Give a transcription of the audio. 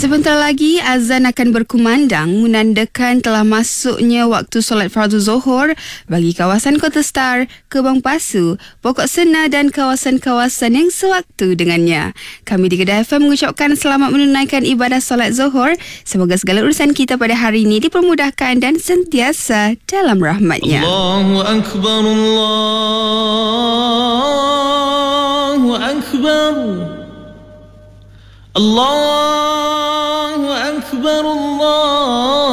Sebentar lagi azan akan berkumandang menandakan telah masuknya waktu solat fardu Zuhur bagi kawasan Kota Star, Kebang Pasu, Pokok Sena dan kawasan-kawasan yang sewaktu dengannya. Kami di Kedah FM mengucapkan selamat menunaikan ibadah solat Zuhur. Semoga segala urusan kita pada hari ini dipermudahkan dan sentiasa dalam rahmat-Nya. Allahu Akbar, Allahu Akbar, Allahu Akbar, Allah.